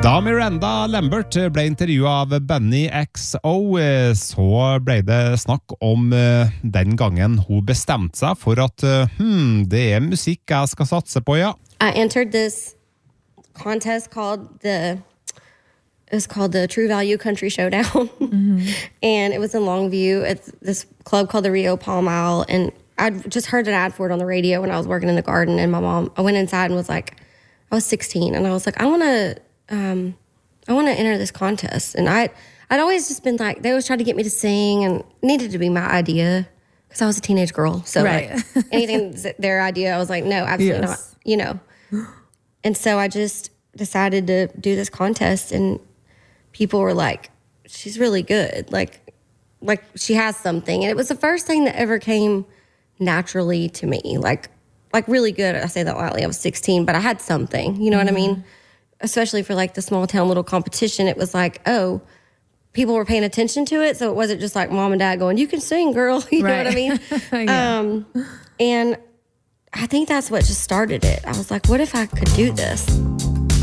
Da Miranda Lambert ble intervjuet av Bunny XO, så ble det snakk om den gangen hun bestemte seg for at det musikk jeg skal satse på, ja. I entered this contest called the True Value Country Showdown. And it was in Longview at this club called the Rio Palm Isle. And I'd just heard an ad for it on the radio when I was working in the garden. And I went inside and was like, I was 16. And I was like, I want to enter this contest. And I'd always just been like, they always tried to get me to sing and it needed to be my idea because I was a teenage girl. So right. like, anything their idea, I was like, no, absolutely not, you know. And so I just decided to do this contest and people were like, she's really good. Like she has something. And it was the first thing that ever came naturally to me. Like really good. I say that lightly. I was 16, but I had something, you know what I mean? Especially for like the small town little competition, it was like, oh, people were paying attention to it. So it wasn't just like mom and dad going, you can sing, girl. You know what I mean? Yeah. And I think that's what just started it. I was like, what if I could do this?